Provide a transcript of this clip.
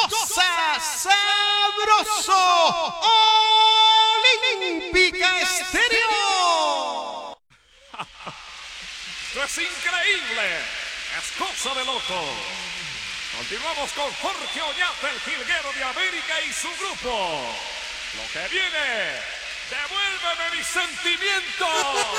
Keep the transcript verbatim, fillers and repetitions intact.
goza sabroso Olímpica Estéreo. Esto es increíble, es cosa de loco. Continuamos con Jorge Oñate, el jilguero de América y su grupo. Lo que viene, devuélveme mis sentimientos.